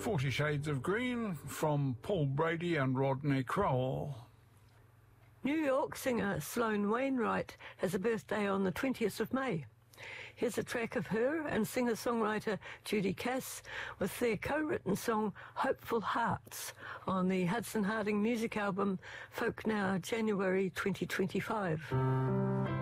40 Shades of Green from Paul Brady and Rodney Crowell. New York singer Sloane Wainwright has a birthday on the 20th of May. Here's a track of her and singer-songwriter Judy Cass with their co-written song Hopeful Hearts on the Hudson Harding music album Folk Now, January 2025.